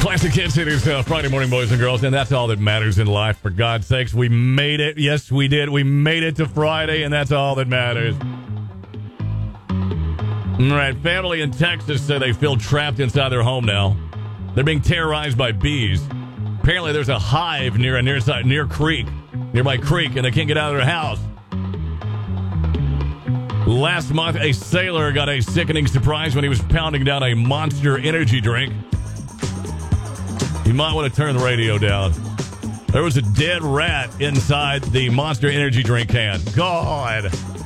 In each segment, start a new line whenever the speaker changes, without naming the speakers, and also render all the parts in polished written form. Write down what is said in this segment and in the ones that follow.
Classic hits. It is Friday morning, boys and girls, and that's all that matters in life. For God's sakes, we made it. Yes, we did. We made it to Friday, and that's all that matters. All right, family in Texas say they feel trapped inside their home now. They're being terrorized by bees. Apparently, there's a hive nearby creek, and they can't get out of their house. Last month, a sailor got a sickening surprise when he was pounding down a Monster energy drink. You might want to turn the radio down. There was a dead rat inside the Monster energy drink can. God.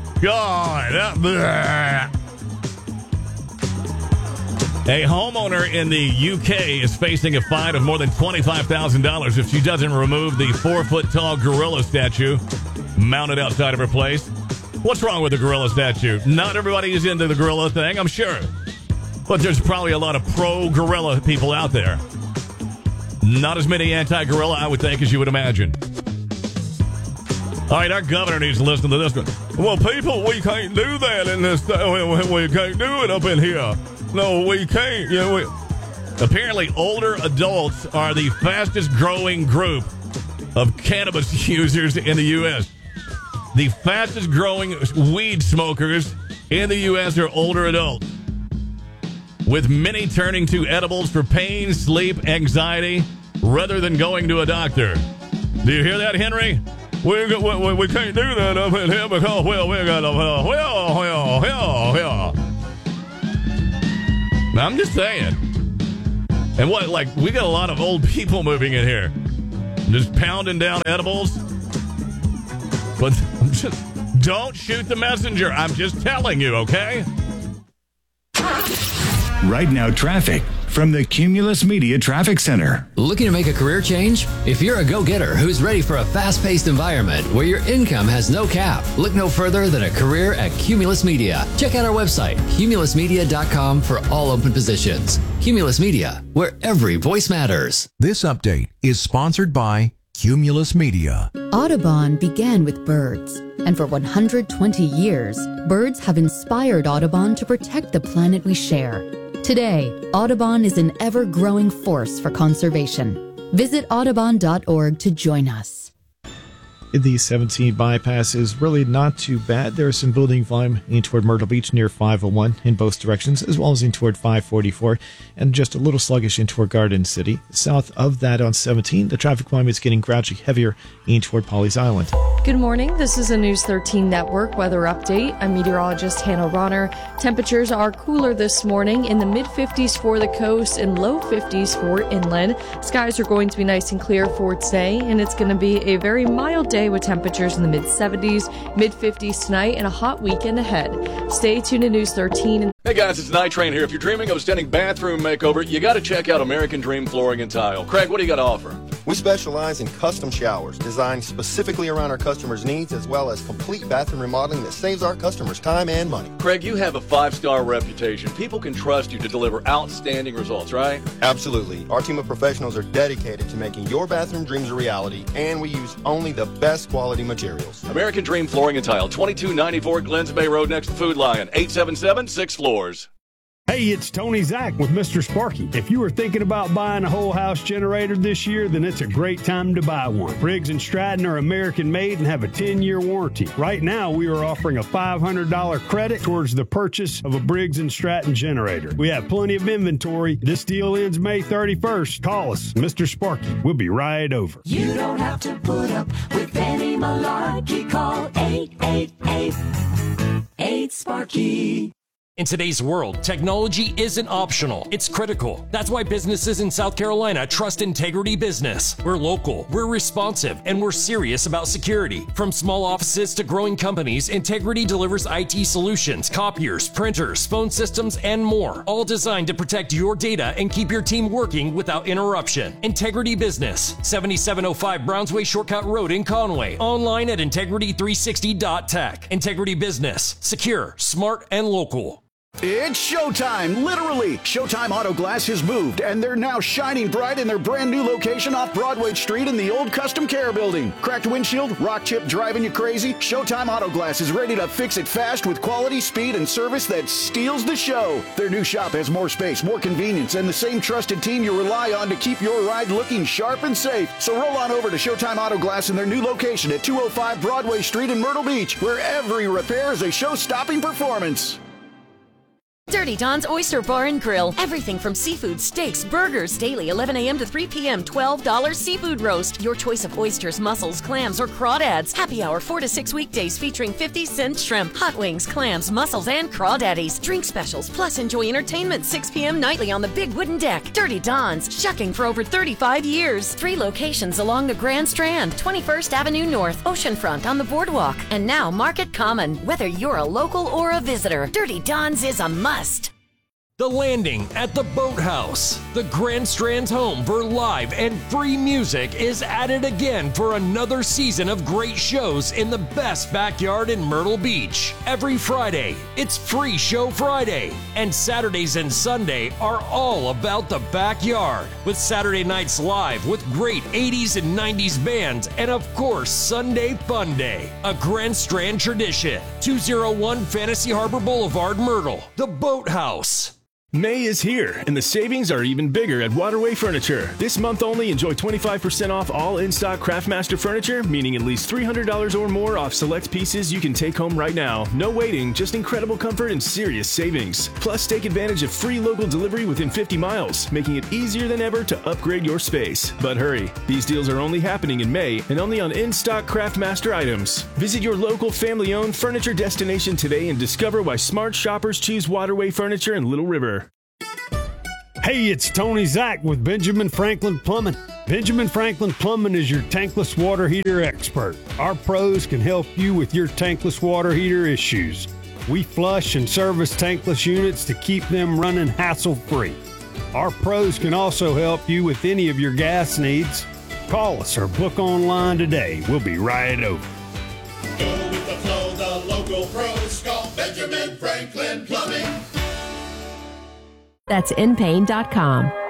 A homeowner in the UK is facing a fine of more than $25,000 if she doesn't remove the 4-foot-tall gorilla statue mounted outside of her place. What's wrong with the gorilla statue? Not everybody is into the gorilla thing, I'm sure. But there's probably a lot of pro-gorilla people out there. Not as many anti-gorilla, I would think, as you would imagine. All right, our governor needs to listen to this one. Well, people, we can't do that in this. We can't do it up in here. No, we can't. Apparently, older adults are the fastest growing group of cannabis users in the U.S. The fastest growing weed smokers in the U.S. are older adults, with many turning to edibles for pain, sleep, anxiety, rather than going to a doctor. Do you hear that, Henry? We can't do that up in here because, we got I'm just saying. And we got a lot of old people moving in here, just pounding down edibles. But don't shoot the messenger. I'm just telling you, okay?
Right now, traffic from the Cumulus Media Traffic Center.
Looking to make a career change? If you're a go-getter who's ready for a fast-paced environment where your income has no cap, look no further than a career at Cumulus Media. Check out our website, cumulusmedia.com, for all open positions. Cumulus Media, where every voice matters.
This update is sponsored by Cumulus Media.
Audubon began with birds, and for 120 years, birds have inspired Audubon to protect the planet we share. Today, Audubon is an ever-growing force for conservation. Visit audubon.org to join us.
The 17 bypass is really not too bad. There is some building volume in toward Myrtle Beach near 501 in both directions, as well as in toward 544, and just a little sluggish in toward Garden City. South of that on 17, the traffic volume is getting gradually heavier in toward Pawleys Island.
Good morning. This is a News 13 Network weather update. I'm meteorologist Hannah Ronner. Temperatures are cooler this morning, in the mid-50s for the coast and low 50s for inland. Skies are going to be nice and clear for today, and it's going to be a very mild day with temperatures in the mid-70s, mid-50s tonight, and a hot weekend ahead. Stay tuned to News 13.
Hey guys, it's Night Train here. If you're dreaming of a stunning bathroom makeover, you got to check out American Dream Flooring and Tile. Craig, what do you got to offer?
We specialize in custom showers designed specifically around our customers' needs, as well as complete bathroom remodeling that saves our customers time and money.
Craig, you have a 5-star reputation. People can trust you to deliver outstanding results, right?
Absolutely. Our team of professionals are dedicated to making your bathroom dreams a reality, and we use only the best quality materials.
American Dream Flooring and Tile, 2294 Glens Bay Road next to Food Lion, 877 6 floors.
Hey, it's Tony Zach with Mr. Sparky. If you are thinking about buying a whole house generator this year, then it's a great time to buy one. Briggs & Stratton are American made and have a 10-year warranty. Right now, we are offering a $500 credit towards the purchase of a Briggs & Stratton generator. We have plenty of inventory. This deal ends May 31st. Call us, Mr. Sparky. We'll be right over.
You don't have to put up with any malarkey. Call 888-8-SPARKY.
In today's world, technology isn't optional, it's critical. That's why businesses in South Carolina trust Integrity Business. We're local, we're responsive, and we're serious about security. From small offices to growing companies, Integrity delivers IT solutions, copiers, printers, phone systems, and more, all designed to protect your data and keep your team working without interruption. Integrity Business, 7705 Brownsway Shortcut Road in Conway. Online at integrity360.tech. Integrity Business, secure, smart, and local.
It's showtime, literally. Showtime Auto Glass has moved, and they're now shining bright in their brand new location off Broadway Street in the old Custom Care building. Cracked windshield, rock chip driving you crazy? Showtime Auto Glass is ready to fix it fast with quality, speed, and service that steals the show. Their new shop has more space, more convenience, and the same trusted team you rely on to keep your ride looking sharp and safe. So roll on over to Showtime Auto Glass in their new location at 205 Broadway Street in Myrtle Beach, where every repair is a show-stopping performance.
Dirty Don's Oyster Bar and Grill. Everything from seafood, steaks, burgers. Daily 11 a.m. to 3 p.m. $12 seafood roast. Your choice of oysters, mussels, clams, or crawdads. Happy hour 4 to 6 weekdays featuring 50-cent shrimp, hot wings, clams, mussels, and crawdaddies. Drink specials, plus enjoy entertainment 6 p.m. nightly on the big wooden deck. Dirty Don's, shucking for over 35 years. 3 locations along the Grand Strand, 21st Avenue North, Oceanfront on the Boardwalk, and now Market Common. Whether you're a local or a visitor, Dirty Don's is a must.
The Landing at the Boathouse. The Grand Strand's home for live and free music is at it again for another season of great shows in the best backyard in Myrtle Beach. Every Friday, it's Free Show Friday, and Saturdays and Sunday are all about the backyard, with Saturday nights live with great 80s and 90s bands, and of course, Sunday Fun Day, a Grand Strand tradition. 201 Fantasy Harbor Boulevard, Myrtle. The Boathouse.
May is here, and the savings are even bigger at Waterway Furniture. This month only, enjoy 25% off all in-stock Craftmaster furniture, meaning at least $300 or more off select pieces you can take home right now. No waiting, just incredible comfort and serious savings. Plus, take advantage of free local delivery within 50 miles, making it easier than ever to upgrade your space. But hurry, these deals are only happening in May and only on in-stock Craftmaster items. Visit your local family-owned furniture destination today and discover why smart shoppers choose Waterway Furniture in Little River.
Hey, it's Tony Zach with Benjamin Franklin Plumbing. Benjamin Franklin Plumbing is your tankless water heater expert. Our pros can help you with your tankless water heater issues. We flush and service tankless units to keep them running hassle-free. Our pros can also help you with any of your gas needs. Call us or book online today. We'll be right over.
Go with the flow, the local pros. Call Benjamin Franklin Plumbing.
That's npain.com.